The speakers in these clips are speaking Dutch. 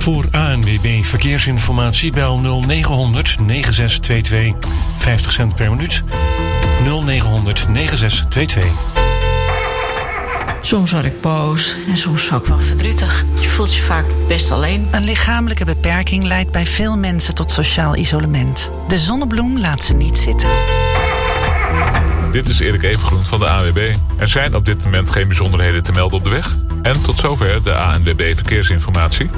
Voor ANWB Verkeersinformatie bel 0900 9622. 50 cent per minuut. 0900 9622. Soms word ik boos en soms ook wel verdrietig. Je voelt je vaak best alleen. Een lichamelijke beperking leidt bij veel mensen tot sociaal isolement. De Zonnebloem laat ze niet zitten. Dit is Erik Evengroen van de ANWB. Er zijn op dit moment geen bijzonderheden te melden op de weg. En tot zover de ANWB Verkeersinformatie.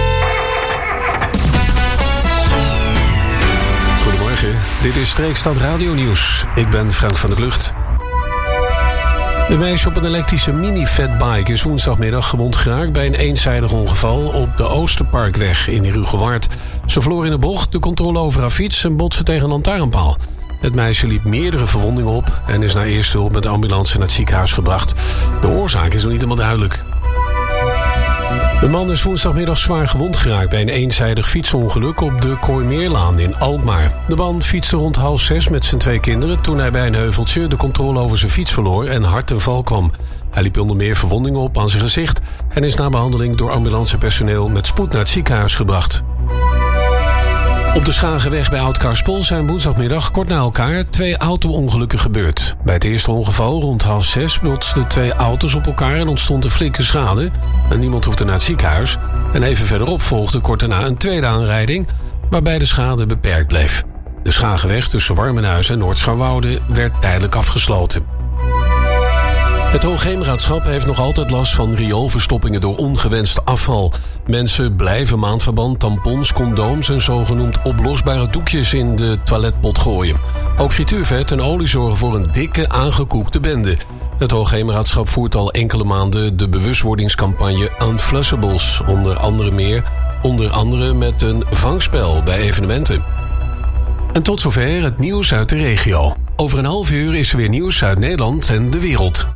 Goedemorgen, dit is Streekstad Radio Nieuws. Ik ben Frank van der Klucht. Een meisje op een elektrische mini-fatbike is woensdagmiddag gewond geraakt bij een eenzijdig ongeval op de Oosterparkweg in Rugewaard. Ze verloor in de bocht de controle over haar fiets en botste tegen een lantaarnpaal. Het meisje liep meerdere verwondingen op en is naar eerste hulp met de ambulance naar het ziekenhuis gebracht. De oorzaak is nog niet helemaal duidelijk. De man is woensdagmiddag zwaar gewond geraakt bij een eenzijdig fietsongeluk op de Kooimeerlaan in Alkmaar. De man fietste rond 5:30 met zijn 2 kinderen toen hij bij een heuveltje de controle over zijn fiets verloor en hard ten val kwam. Hij liep onder meer verwondingen op aan zijn gezicht en is na behandeling door ambulancepersoneel met spoed naar het ziekenhuis gebracht. Op de Schagenweg bij Oud-Karspel zijn woensdagmiddag kort na elkaar 2 auto-ongelukken gebeurd. Bij het eerste ongeval rond 5:30 botsten 2 auto's op elkaar en ontstond een flinke schade. En niemand hoefde naar het ziekenhuis. En even verderop volgde kort daarna een tweede aanrijding, waarbij de schade beperkt bleef. De Schagenweg tussen Warmenhuizen en Noord-Scharwoude werd tijdelijk afgesloten. Het Hoogheemraadschap heeft nog altijd last van rioolverstoppingen door ongewenst afval. Mensen blijven maandverband, tampons, condooms en zogenoemd oplosbare doekjes in de toiletpot gooien. Ook frituurvet en olie zorgen voor een dikke, aangekoekte bende. Het Hoogheemraadschap voert al enkele maanden de bewustwordingscampagne Unflushables, onder andere met een vangspel bij evenementen. En tot zover het nieuws uit de regio. Over een half uur is er weer nieuws uit Nederland en de wereld.